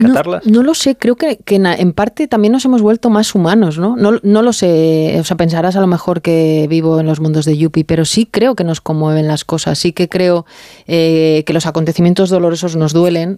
rescatarlas? No lo sé, creo que en parte también nos hemos vuelto más humanos, ¿no? No lo sé, o sea, pensarás a lo mejor que vivo en los mundos de Yuppie, pero sí creo que nos conmueven las cosas, sí que creo que los acontecimientos dolorosos nos duelen